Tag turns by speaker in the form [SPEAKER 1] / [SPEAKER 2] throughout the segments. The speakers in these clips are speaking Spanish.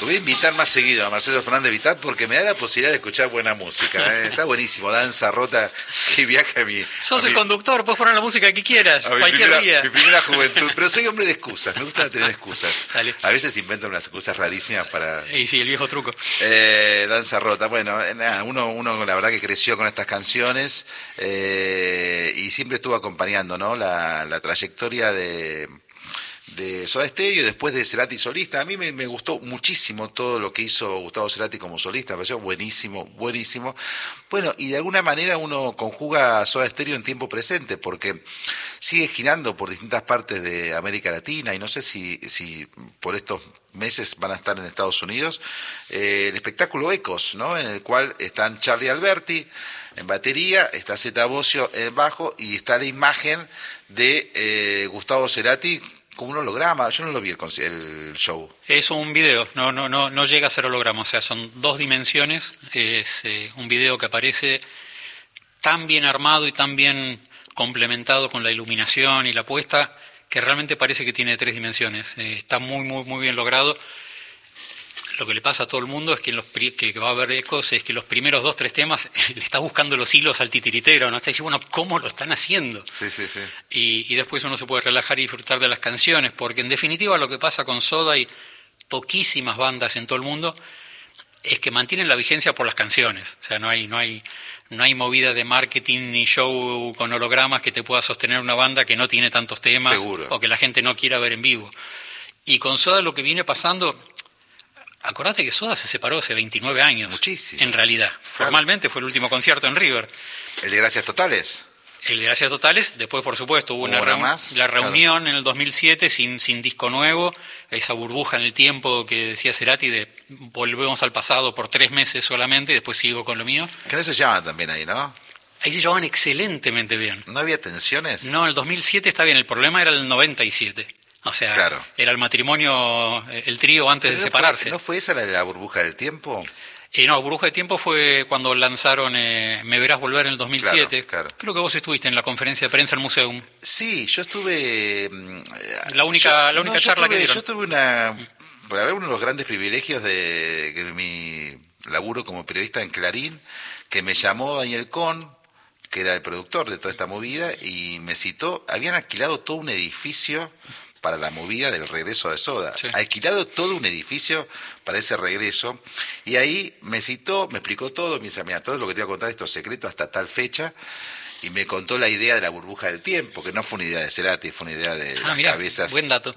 [SPEAKER 1] Lo voy a invitar más seguido a Marcelo Fernández Vitat porque me da la posibilidad de escuchar buena música. Está buenísimo, Danza Rota, que viaja a mi...
[SPEAKER 2] Sos el conductor, puedes poner la música que quieras, cualquier día.
[SPEAKER 1] Mi primera juventud, pero soy hombre de excusas, me gusta tener excusas.
[SPEAKER 2] Dale.
[SPEAKER 1] A veces invento unas excusas rarísimas para...
[SPEAKER 2] Y sí, el viejo truco.
[SPEAKER 1] Danza Rota, bueno, nada, uno la verdad que creció con estas canciones y siempre estuvo acompañando, ¿no? La trayectoria de Soda Stereo, después de Cerati solista. A mí me gustó muchísimo todo lo que hizo Gustavo Cerati como solista, me pareció buenísimo, buenísimo. Bueno, y de alguna manera uno conjuga a Soda Stereo en tiempo presente, porque sigue girando por distintas partes de América Latina, y no sé si por estos meses van a estar en Estados Unidos, el espectáculo Ecos, ¿no? En el cual están Charlie Alberti en batería, está Zeta Bosio en bajo, y está la imagen de Gustavo Cerati como un holograma. Yo no lo vi el show.
[SPEAKER 2] Es un video, no llega a ser holograma, o sea, son 2 dimensiones. Es un video que aparece tan bien armado y tan bien complementado con la iluminación y la puesta que realmente parece que tiene 3 dimensiones. Está muy, muy, muy bien logrado. Lo que le pasa a todo el mundo es que que va a haber Ecos, es que los primeros 2-3 temas le está buscando los hilos al titiritero, ¿no? Está diciendo, bueno, ¿cómo lo están haciendo?
[SPEAKER 1] Sí.
[SPEAKER 2] Y después uno se puede relajar y disfrutar de las canciones, porque en definitiva lo que pasa con Soda y poquísimas bandas en todo el mundo es que mantienen la vigencia por las canciones. O sea, no hay movida de marketing ni show con hologramas que te pueda sostener una banda que no tiene tantos temas.
[SPEAKER 1] Seguro.
[SPEAKER 2] O que la gente no quiera ver en vivo. Y con Soda lo que viene pasando... Acordate que Soda se separó hace 29 años.
[SPEAKER 1] Muchísimo.
[SPEAKER 2] En realidad. Formalmente fue el último concierto en River.
[SPEAKER 1] ¿El de Gracias Totales?
[SPEAKER 2] El de Gracias Totales. Después, por supuesto, hubo la reunión en el 2007 sin disco nuevo. Esa burbuja en el tiempo que decía Cerati de volvemos al pasado por 3 meses solamente y después sigo con lo mío.
[SPEAKER 1] Que no se llaman también ahí, ¿no?
[SPEAKER 2] Ahí se llevaban excelentemente bien.
[SPEAKER 1] ¿No había tensiones?
[SPEAKER 2] No, en el 2007 está bien. El problema era el 97. O sea, claro. Era el matrimonio, el trío antes de separarse.
[SPEAKER 1] ¿No fue esa la burbuja del tiempo?
[SPEAKER 2] No, Burbuja de Tiempo fue cuando lanzaron Me Verás Volver en el 2007.
[SPEAKER 1] Claro.
[SPEAKER 2] Creo que vos estuviste en la conferencia de prensa del Museum.
[SPEAKER 1] Sí, yo estuve...
[SPEAKER 2] La única charla que dieron.
[SPEAKER 1] Yo tuve uno de los grandes privilegios de mi laburo como periodista en Clarín, que me llamó Daniel Cohn, que era el productor de toda esta movida, y me citó. Habían alquilado todo un edificio para la movida del regreso de Soda. Sí. Alquilado todo un edificio para ese regreso, y ahí me citó, me explicó todo, me dice, mira, todo lo que te voy a contar esto es secreto hasta tal fecha, y me contó la idea de la burbuja del tiempo, que no fue una idea de Cerati, fue una idea de las cabezas.
[SPEAKER 2] Buen dato.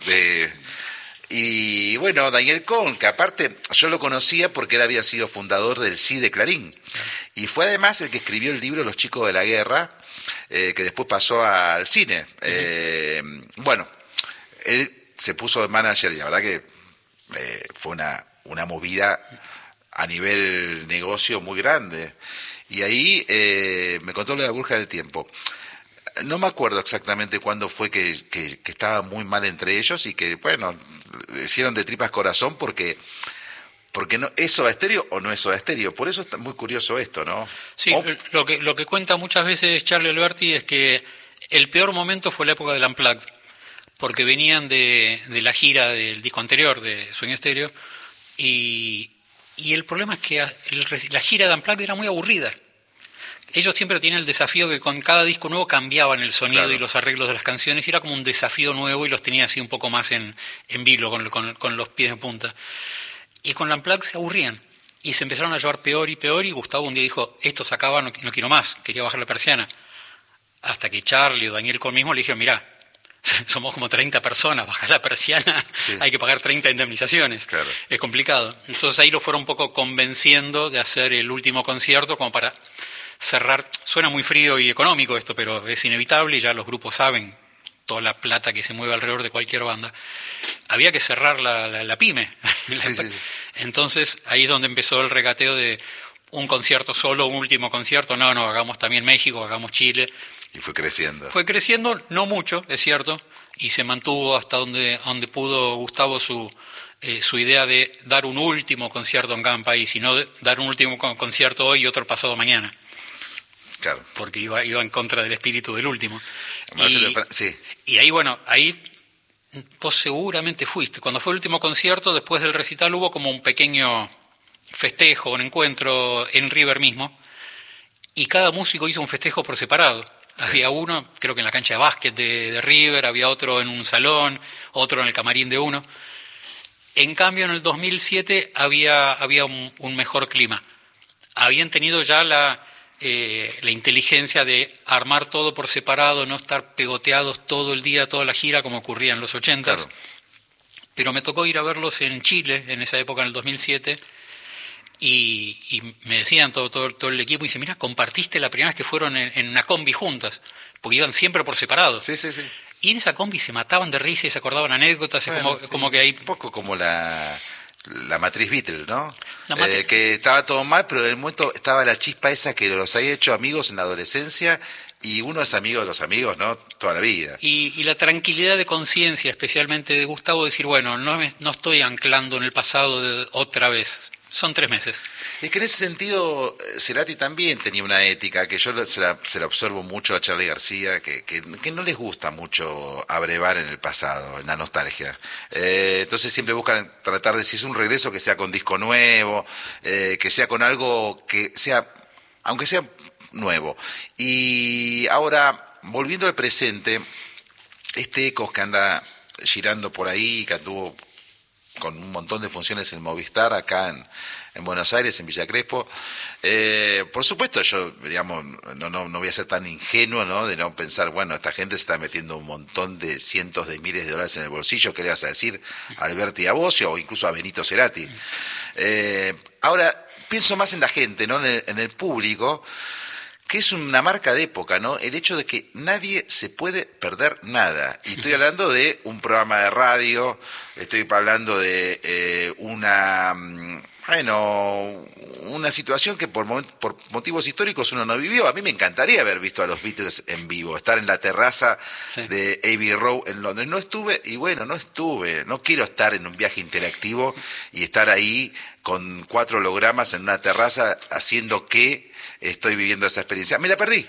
[SPEAKER 1] Y bueno, Daniel Cohn, que aparte yo lo conocía porque él había sido fundador del Sí de Clarín, y fue además el que escribió el libro Los Chicos de la Guerra, que después pasó al cine. Bueno, él se puso de manager y la verdad que fue una movida a nivel negocio muy grande. Y ahí me contó lo de la burbuja del tiempo. No me acuerdo exactamente cuándo fue que estaba muy mal entre ellos y que, bueno, hicieron de tripas corazón porque no es Soda Stereo o no es Soda Stereo. Por eso está muy curioso esto, ¿no?
[SPEAKER 2] Sí, lo que cuenta muchas veces Charlie Alberti es que el peor momento fue la época del Unplugged, porque venían de la gira del disco anterior de Sueño Stereo, y el problema es que la gira de Unplugged era muy aburrida. Ellos siempre tenían el desafío que con cada disco nuevo cambiaban el sonido, claro, y los arreglos de las canciones, y era como un desafío nuevo y los tenía así un poco más en vilo, con los pies de punta. Y con la Unplugged se aburrían y se empezaron a llevar peor y peor, y Gustavo un día dijo, esto se acaba, no quiero más, quería bajar la persiana. Hasta que Charlie o Daniel Cohn mismo le dijeron, mirá, somos como 30 personas, bajar la persiana, sí, hay que pagar 30 indemnizaciones,
[SPEAKER 1] claro,
[SPEAKER 2] es complicado. Entonces ahí lo fueron un poco convenciendo de hacer el último concierto como para cerrar. Suena muy frío y económico esto, pero es inevitable y ya los grupos saben toda la plata que se mueve alrededor de cualquier banda. Había que cerrar la pyme. Sí. Entonces ahí es donde empezó el regateo de un concierto solo, un último concierto, no, hagamos también México, hagamos Chile.
[SPEAKER 1] Y fue creciendo.
[SPEAKER 2] Fue creciendo, no mucho, es cierto, y se mantuvo hasta donde pudo Gustavo su idea de dar un último concierto en cada país, y no dar un último concierto hoy y otro pasado mañana.
[SPEAKER 1] Claro.
[SPEAKER 2] Porque iba en contra del espíritu del último.
[SPEAKER 1] Sí.
[SPEAKER 2] Y ahí, bueno, ahí vos seguramente fuiste. Cuando fue el último concierto, después del recital hubo como un pequeño festejo, un encuentro en River mismo, y cada músico hizo un festejo por separado. Sí. Había uno, creo que en la cancha de básquet de River, había otro en un salón, otro en el camarín de uno. En cambio, en el 2007 había un mejor clima. Habían tenido ya la inteligencia de armar todo por separado, no estar pegoteados todo el día, toda la gira, como ocurría en los 80s. Claro. Pero me tocó ir a verlos en Chile, en esa época, en el 2007, y me decían todo el equipo, y dice, mira, compartiste la primera vez que fueron en una combi juntas, porque iban siempre por separado.
[SPEAKER 1] Sí.
[SPEAKER 2] Y en esa combi se mataban de risa y se acordaban anécdotas, bueno, como que hay...
[SPEAKER 1] Un poco como la matriz Beatles, ¿no? Que estaba todo mal, pero en el momento estaba la chispa esa que los había hecho amigos en la adolescencia, y uno es amigo de los amigos, ¿no? Toda la vida.
[SPEAKER 2] Y la tranquilidad de conciencia, especialmente de Gustavo, decir, bueno, no estoy anclando en el pasado otra vez. Son 3 meses.
[SPEAKER 1] Es que en ese sentido, Cerati también tenía una ética, que yo se la observo mucho a Charly García, que no les gusta mucho abrevar en el pasado, en la nostalgia. Entonces siempre buscan tratar de, si es un regreso, que sea con disco nuevo, que sea con algo que sea, aunque sea nuevo. Y ahora, volviendo al presente, este Ecos que anda girando por ahí, que anduvo con un montón de funciones en Movistar, acá en Buenos Aires, en Villa Crespo. Por supuesto, yo, digamos, no voy a ser tan ingenuo, ¿no?, de no pensar, bueno, esta gente se está metiendo un montón de cientos de miles de dólares en el bolsillo. ¿Qué le vas a decir a Alberti Abosio o incluso a Benito Cerati? Ahora, pienso más en la gente, ¿no?, en el público, que es una marca de época, ¿no? El hecho de que nadie se puede perder nada. Y estoy hablando de un programa de radio, estoy hablando de una situación que por motivos históricos uno no vivió. A mí me encantaría haber visto a los Beatles en vivo, estar en la terraza de Abbey Road en Londres. No estuve, no quiero estar en un viaje interactivo y estar ahí con 4 hologramas en una terraza haciendo que estoy viviendo esa experiencia. Me la perdí.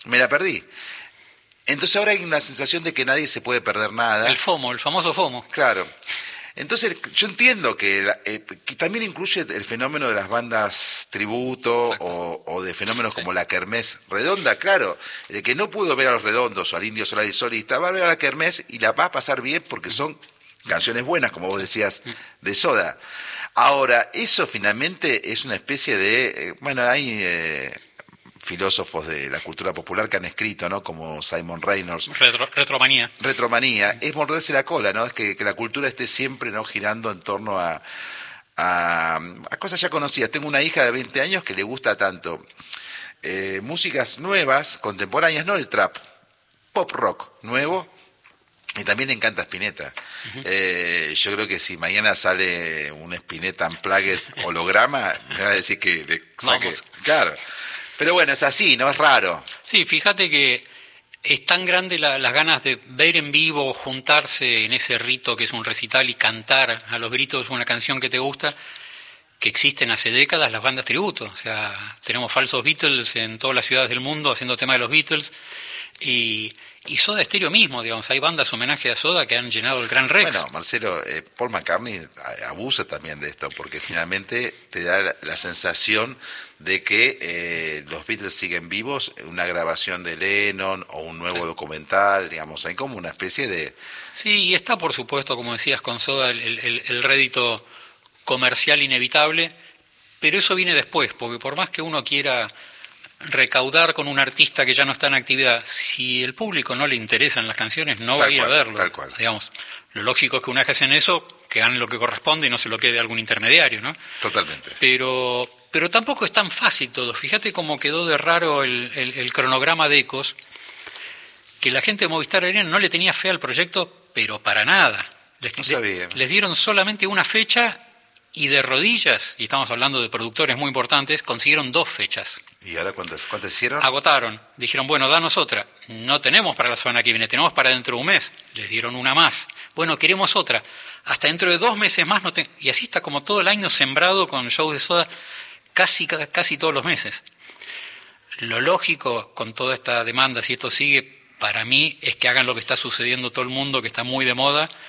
[SPEAKER 1] Entonces ahora hay una sensación de que nadie se puede perder nada.
[SPEAKER 2] El FOMO, el famoso FOMO.
[SPEAKER 1] Claro. Entonces yo entiendo que también incluye el fenómeno de las bandas tributo o de fenómenos como la Kermés Redonda. Claro, el que no pudo ver a los Redondos o al Indio Solari Solista va a ver a la Kermés y la va a pasar bien porque son canciones buenas, como vos decías, de Soda. Ahora, eso finalmente es una especie de... hay filósofos de la cultura popular que han escrito, ¿no?, como Simon Reynolds.
[SPEAKER 2] Retromanía.
[SPEAKER 1] Es morderse la cola, ¿no? Es que la cultura esté siempre, ¿no?, girando en torno a cosas ya conocidas. Tengo una hija de 20 años que le gusta tanto músicas nuevas, contemporáneas, no el trap, pop rock nuevo. Y también le encanta Spinetta. Yo creo que si mañana sale un Spinetta Unplugged holograma, me va a decir que le saque. Vamos. Claro. Pero bueno, es así, ¿no? Es raro.
[SPEAKER 2] Sí, fíjate que es tan grande las ganas de ver en vivo, juntarse en ese rito que es un recital y cantar a los gritos una canción que te gusta, que existen hace décadas las bandas tributo. O sea, tenemos falsos Beatles en todas las ciudades del mundo haciendo tema de los Beatles. Y Soda Stereo mismo, digamos, hay bandas homenaje a Soda que han llenado el Gran Rex.
[SPEAKER 1] Bueno, Marcelo, Paul McCartney abusa también de esto, porque finalmente te da la sensación de que los Beatles siguen vivos, una grabación de Lennon o un nuevo documental, digamos, hay como una especie de...
[SPEAKER 2] Sí, y está, por supuesto, como decías, con Soda el rédito comercial inevitable, pero eso viene después, porque por más que uno quiera recaudar con un artista que ya no está en actividad, si el público no le interesan las canciones, no va a ir a verlo.
[SPEAKER 1] Tal cual.
[SPEAKER 2] Digamos, lo lógico es que una vez que hacen eso, que ganen lo que corresponde y no se lo quede algún intermediario, ¿no?
[SPEAKER 1] Totalmente.
[SPEAKER 2] Pero tampoco es tan fácil todo. Fíjate cómo quedó de raro el cronograma de Ecos, que la gente de Movistar Arena no le tenía fe al proyecto, pero para nada. Les dieron solamente una fecha y de rodillas, y estamos hablando de productores muy importantes, consiguieron 2 fechas.
[SPEAKER 1] ¿Y ahora cuántas hicieron?
[SPEAKER 2] Agotaron. Dijeron, bueno, danos otra. No tenemos para la semana que viene, tenemos para dentro de un mes. Les dieron una más. Bueno, queremos otra. Hasta dentro de 2 meses más. Y así está como todo el año sembrado con shows de Soda, casi todos los meses. Lo lógico con toda esta demanda, si esto sigue, para mí, es que hagan lo que está sucediendo todo el mundo, que está muy de moda,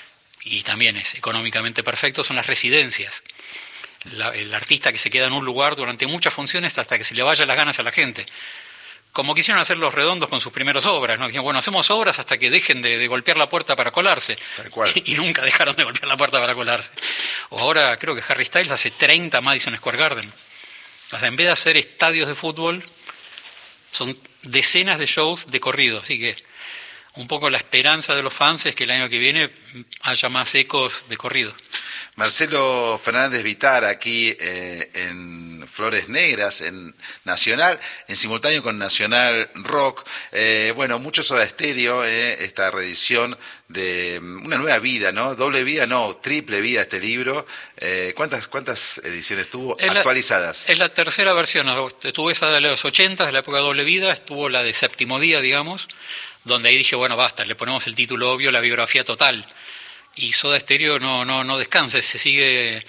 [SPEAKER 2] y también es económicamente perfecto, son las residencias. El artista que se queda en un lugar durante muchas funciones hasta que se le vaya las ganas a la gente. Como quisieron hacer los Redondos con sus primeras obras, ¿no? Dijeron, bueno, hacemos obras hasta que dejen de golpear la puerta para colarse.
[SPEAKER 1] Tal cual.
[SPEAKER 2] Y nunca dejaron de golpear la puerta para colarse. O ahora creo que Harry Styles hace 30 Madison Square Garden. O sea, en vez de hacer estadios de fútbol, son decenas de shows de corrido. Así que un poco la esperanza de los fans es que el año que viene haya más ecos de corrido.
[SPEAKER 1] Marcelo Fernández Vitar aquí en Flores Negras, en Nacional, en simultáneo con Nacional Rock. Bueno, mucho Soda Stereo, esta reedición de una nueva vida, ¿no? Doble vida, no, triple vida este libro. ¿Cuántas ediciones tuvo actualizadas?
[SPEAKER 2] Es la tercera versión. Estuvo esa de los 80, de la época de Doble Vida, estuvo la de Séptimo Día, digamos, donde ahí dije, bueno, basta, le ponemos el título obvio, la biografía total. Y Soda Stereo no descansa, se sigue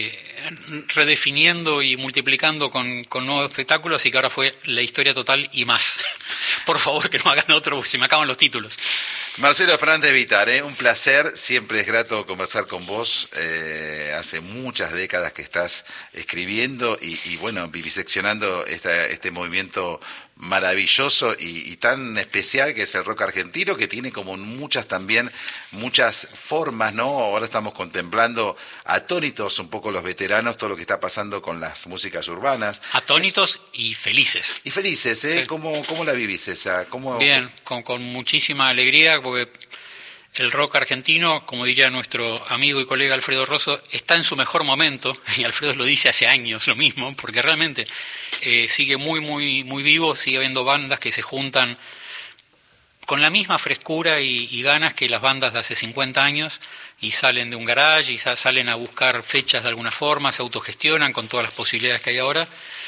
[SPEAKER 2] redefiniendo y multiplicando con nuevos espectáculos, así que ahora fue la historia total y más. Por favor, que no hagan otro, porque se me acaban los títulos.
[SPEAKER 1] Marcelo Fernández Vitar, un placer, siempre es grato conversar con vos. Hace muchas décadas que estás escribiendo y bueno, viviseccionando este movimiento maravilloso y tan especial que es el rock argentino, que tiene como muchas formas, ¿no? Ahora estamos contemplando atónitos un poco los veteranos, todo lo que está pasando con las músicas urbanas.
[SPEAKER 2] Atónitos y felices.
[SPEAKER 1] Y felices, ¿eh? Sí. ¿Cómo la vivís esa?
[SPEAKER 2] Bien, con muchísima alegría, porque el rock argentino, como diría nuestro amigo y colega Alfredo Rosso, está en su mejor momento, y Alfredo lo dice hace años lo mismo, porque realmente sigue muy, muy, muy vivo, sigue habiendo bandas que se juntan con la misma frescura y ganas que las bandas de hace 50 años, y salen de un garage y salen a buscar fechas de alguna forma, se autogestionan con todas las posibilidades que hay ahora,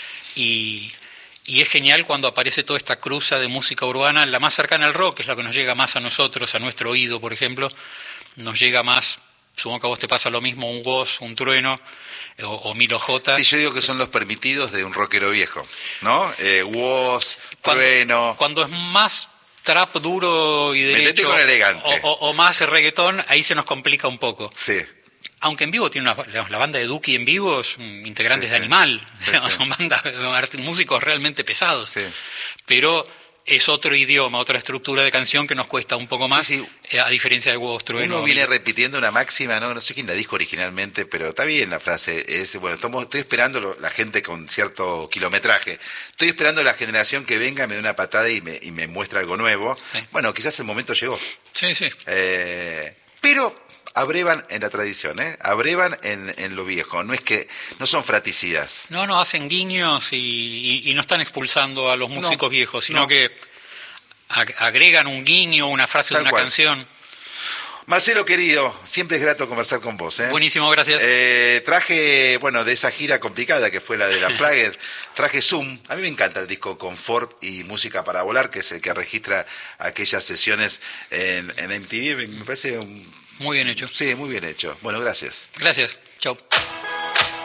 [SPEAKER 2] y es genial cuando aparece toda esta cruza de música urbana, la más cercana al rock, que es la que nos llega más a nosotros, a nuestro oído, por ejemplo, nos llega más, supongo que a vos te pasa lo mismo, un Woz, un Trueno, o Milo J.
[SPEAKER 1] Sí, yo digo que son los permitidos de un rockero viejo, ¿no? Woz, Trueno.
[SPEAKER 2] Cuando es más trap duro y derecho,
[SPEAKER 1] con elegante,
[SPEAKER 2] o más reggaetón, ahí se nos complica un poco.
[SPEAKER 1] Sí.
[SPEAKER 2] Aunque en vivo tiene la banda de Duki en vivo son integrantes de Animal, son bandas, músicos realmente pesados, pero es otro idioma, otra estructura de canción que nos cuesta un poco más, a diferencia de Huevos Trueno.
[SPEAKER 1] Uno viene repitiendo una máxima, no sé quién la dijo originalmente, pero está bien la frase, estoy esperando la gente con cierto kilometraje, estoy esperando la generación que venga, me dé una patada y me muestra algo nuevo. Sí. Bueno, quizás el momento llegó.
[SPEAKER 2] Sí.
[SPEAKER 1] Pero abrevan en la tradición, abrevan en lo viejo, no son fraticidas.
[SPEAKER 2] No, hacen guiños y no están expulsando a los músicos viejos, sino que agregan un guiño, una frase de una canción.
[SPEAKER 1] Marcelo querido, siempre es grato conversar con vos.
[SPEAKER 2] Buenísimo, gracias.
[SPEAKER 1] Traje, de esa gira complicada que fue la de Unplugged, traje Zoom. A mí me encanta el disco Confort y Música para Volar, que es el que registra aquellas sesiones en MTV. Me parece
[SPEAKER 2] muy bien hecho.
[SPEAKER 1] Sí, muy bien hecho. Bueno, gracias.
[SPEAKER 2] Gracias. Chao.